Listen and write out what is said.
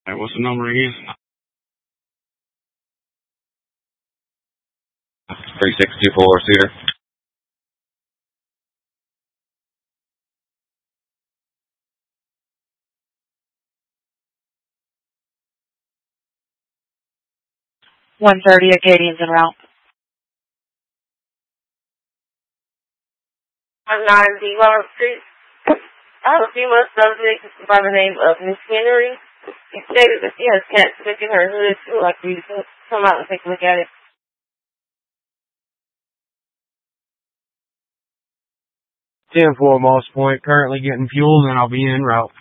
Hey, what's the number again? 3624 Cedar. Acadians en route. I'm 9 D-Long Street. I have a female subject by the name of Miss Henry. She stated that she has cats stuck in her hood. She would like for you to come out and take a look at it. 10-4 Moss Point, currently getting fuel, and I'll be en route.